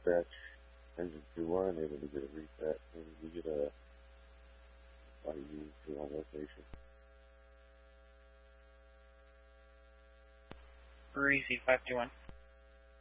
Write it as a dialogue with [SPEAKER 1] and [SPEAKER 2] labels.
[SPEAKER 1] dispatch engine 2-1, able to get a reset. And we get a IU to our location.
[SPEAKER 2] Breezy 521.